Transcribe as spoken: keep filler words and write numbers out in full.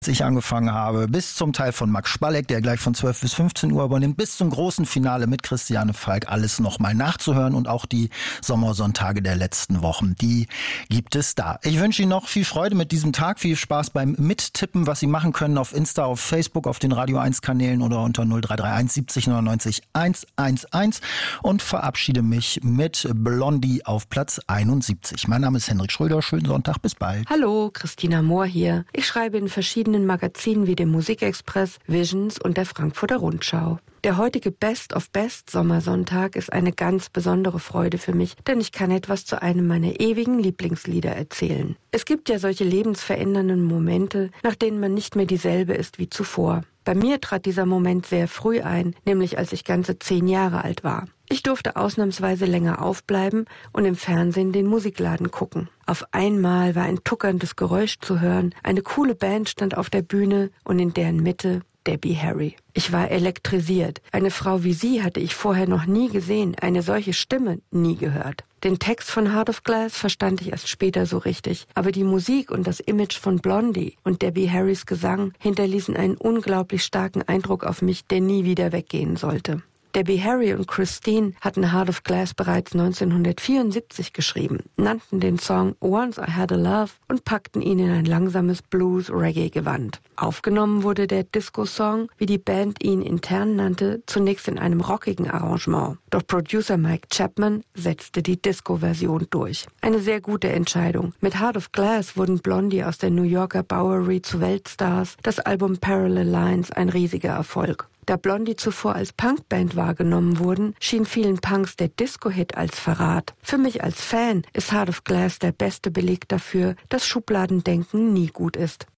ich angefangen habe, bis zum Teil von Max Spalleck, der gleich von zwölf bis fünfzehn Uhr übernimmt, bis zum großen Finale mit Christiane Falk, alles nochmal nachzuhören und auch die Sommersonntage der letzten Wochen, die gibt es da. Ich wünsche Ihnen noch viel Freude mit diesem Tag, viel Spaß beim Mittippen, was Sie machen können auf Insta, auf Facebook, auf den Radio eins Kanälen oder unter null drei drei eins siebzig neunundneunzig hunderteins und verabschiede mich mit Blondie auf Platz einundsiebzig. Mein Name ist Henrik Schröder, schönen Sonntag, bis bald. Hallo, Christina Mohr hier. Ich schreibe in verschiedenen Magazinen wie dem Musikexpress, Visions und der Frankfurter Rundschau. Der heutige Best of Best Sommersonntag ist eine ganz besondere Freude für mich, denn ich kann etwas zu einem meiner ewigen Lieblingslieder erzählen. Es gibt ja solche lebensverändernden Momente, nach denen man nicht mehr dieselbe ist wie zuvor. Bei mir trat dieser Moment sehr früh ein, nämlich als ich ganze zehn Jahre alt war. Ich durfte ausnahmsweise länger aufbleiben und im Fernsehen den Musikladen gucken. Auf einmal war ein tuckerndes Geräusch zu hören, eine coole Band stand auf der Bühne und in deren Mitte Debbie Harry. Ich war elektrisiert. Eine Frau wie sie hatte ich vorher noch nie gesehen, eine solche Stimme nie gehört. Den Text von Heart of Glass verstand ich erst später so richtig, aber die Musik und das Image von Blondie und Debbie Harrys Gesang hinterließen einen unglaublich starken Eindruck auf mich, der nie wieder weggehen sollte. Debbie Harry und Christine hatten Heart of Glass bereits neunzehnhundertvierundsiebzig geschrieben, nannten den Song Once I Had a Love und packten ihn in ein langsames Blues-Reggae-Gewand. Aufgenommen wurde der Disco-Song, wie die Band ihn intern nannte, zunächst in einem rockigen Arrangement. Doch Producer Mike Chapman setzte die Disco-Version durch. Eine sehr gute Entscheidung. Mit Heart of Glass wurden Blondie aus der New Yorker Bowery zu Weltstars, das Album Parallel Lines ein riesiger Erfolg. Da Blondie zuvor als Punkband wahrgenommen wurden, schien vielen Punks der Disco-Hit als Verrat. Für mich als Fan ist Heart of Glass der beste Beleg dafür, dass Schubladendenken nie gut ist.